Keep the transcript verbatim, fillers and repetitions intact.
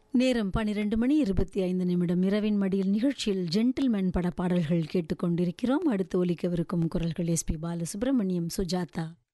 நேரம் பனிரெண்டு மணி இருபத்தி ஐந்து நிமிடம். இரவின் மடியில் நிகழ்ச்சியில் ஜென்டில்மேன் பட பாடல்கள் கேட்டுக்கொண்டிருக்கிறோம். அடுத்து ஒலிக்கவிருக்கும் குரல்கள் எஸ் பி பாலசுப்ரமணியம், சுஜாதா.